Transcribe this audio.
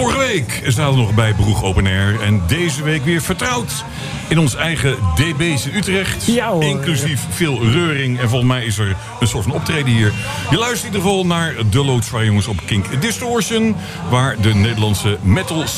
Vorige week zaten we nog bij Broeg Open Air. En deze week weer vertrouwd in ons eigen DB's in Utrecht. Ja, hoor. Inclusief veel reuring. En volgens mij is er een soort van optreden hier. Je luistert in ieder geval naar de Loodstraat jongens op Kink Distortion. Waar de Nederlandse metal